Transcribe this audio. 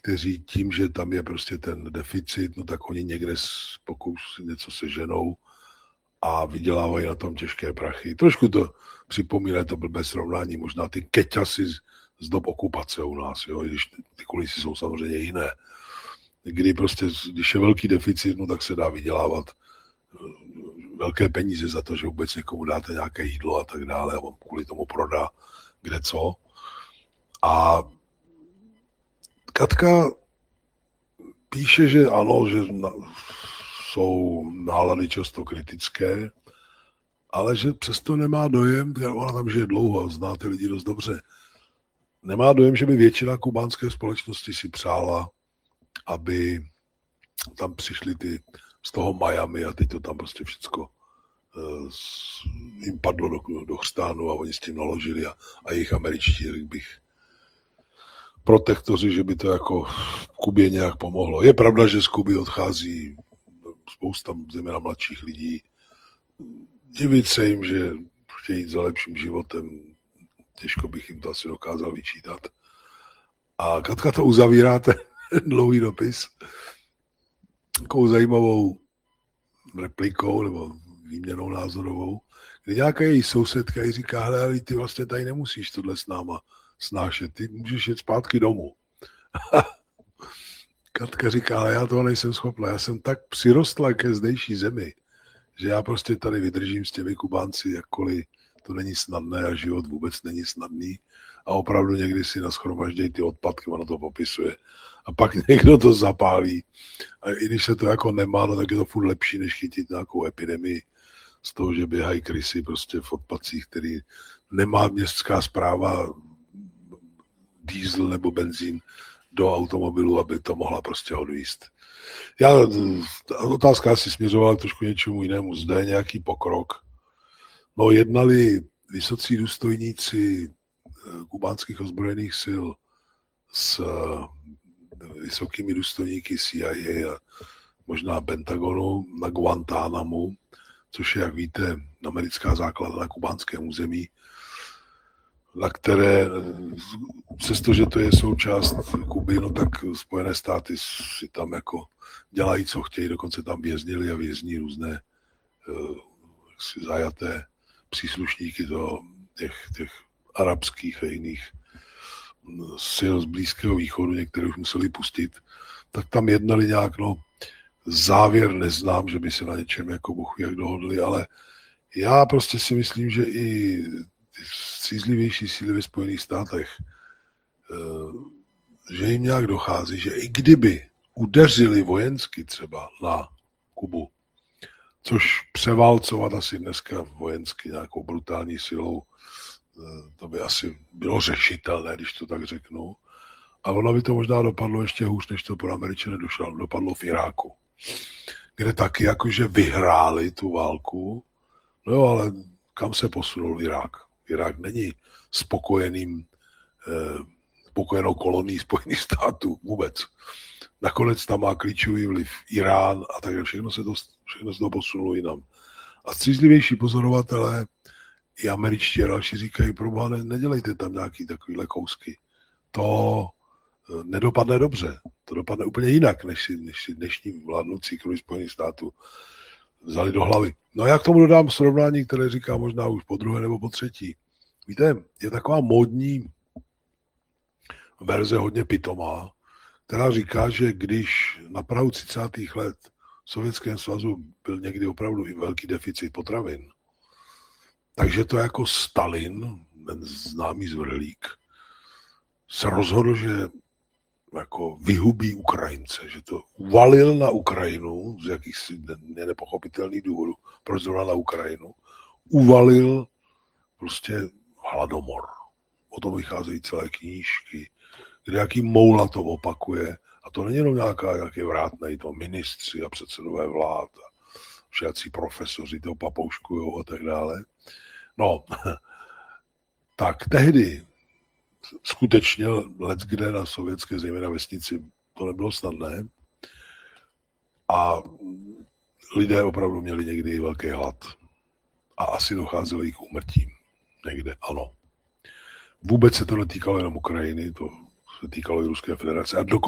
kteří tím, že tam je prostě ten deficit, no tak oni někde pokusí něco seženou a vydělávají na tom těžké prachy. Trošku to připomíná to blbé srovnání, možná ty keťasy z dob okupace u nás, jo, když ty kulisy jsou samozřejmě jiné. Kdy prostě, když je velký deficit, no tak se dá vydělávat velké peníze za to, že vůbec někomu dáte nějaké jídlo a tak dále a on kvůli tomu prodá kde co. A Katka píše, že ano, že jsou nálady často kritické, ale že přesto nemá dojem, ona tam žije dlouho, zná ty lidi dost dobře, nemá dojem, že by většina kubánské společnosti si přála, aby tam přišli ty z toho Miami a teď to tam prostě všecko jim padlo do chřtánu a oni s tím naložili a jejich američtí, řekl bych, protektoři, že by to jako Kubě nějak pomohlo. Je pravda, že z Kuby odchází spousta zejména mladších lidí. Divit se jim, že chtějí jít za lepším životem, těžko bych jim to asi dokázal vyčítat. A Katka to uzavírá, ten dlouhý dopis, takovou zajímavou replikou nebo výměnou názorovou, kdy nějaká její sousedka jí říká, hele, ty vlastně tady nemusíš tohle s náma snášet, ty můžeš jít zpátky domů. Katka říká, ale já toho nejsem schopná, já jsem tak přirostla ke zdejší zemi, že já prostě tady vydržím s těmi Kubánci, jakkoliv to není snadné a život vůbec není snadný a opravdu někdy si nashromaždějí ty odpadky, ono to popisuje. A pak někdo to zapálí. A i když se to jako nemá, no tak je to furt lepší, než chytit nějakou epidemii z toho, že běhají krysy prostě v odpadcích, který nemá městská správa diesel nebo benzín do automobilu, aby to mohla prostě odvízt. Otázka asi směřovala trošku něčemu jinému. Zde je nějaký pokrok. No, jednali vysocí důstojníci kubánských ozbrojených sil s vysokými důstojníky CIA a možná Pentagonu na Guantánamu, což je, jak víte, americká základna na kubánském území, na které, přestože to je součást Kuby, no tak Spojené státy si tam jako dělají, co chtějí, dokonce tam věznili a vězní různé zajaté příslušníky těch arabských a jiných sil z Blízkého východu, některé už museli pustit, tak tam jednali nějak, no závěr neznám, že by se na něčem jako Bůh jak dohodli, ale já prostě si myslím, že i střízlivější síly ve Spojených státech, že jim nějak dochází, že i kdyby udeřili vojensky třeba na Kubu, což převálcovat asi dneska vojensky nějakou brutální silou, to by asi bylo řešitelné, když to tak řeknu. A ono by to možná dopadlo ještě hůř, než to pro Američany dopadlo v Iráku, kde taky jakože vyhráli tu válku, no jo, ale kam se posunul Irák? Irák není spokojenou kolonií Spojených států vůbec. Nakonec tam má klíčový vliv Irán a tak všechno se to posunulo jinam. A střízlivější pozorovatelé i američtí a další říkají, proboha, nedělejte tam nějaký takovýhle kousky. To nedopadne dobře. To dopadne úplně jinak, než si dnešní vládnoucí kruhy Spojených států vzali do hlavy. No a já k tomu dodám srovnání, které říká možná už po druhé nebo po třetí. Víte, je taková módní verze hodně pitomá, která říká, že když na prahu 30. let v Sovětském svazu byl někdy opravdu i velký deficit potravin, takže to jako Stalin, ten známý zvrhlík, se rozhodl, že jako vyhubí Ukrajince, že to uvalil na Ukrajinu z jakýchsi nepochopitelných důvodů, proč zrovna na Ukrajinu, uvalil prostě hladomor. O tom vycházejí celé knížky, kde jaký moula to opakuje. A to není jenom nějaké vrátné, to ministři a předsedové vlád a všací profesoři to papouškujou a tak dále. No, tak tehdy skutečně leckde na sovětské, zejména vesnici, to nebylo snadné. A lidé opravdu měli někdy i velký hlad. A asi docházelo i k úmrtím. Někde, ano. Vůbec se to netýkalo jenom Ukrajiny, to se týkalo i Ruské federace. A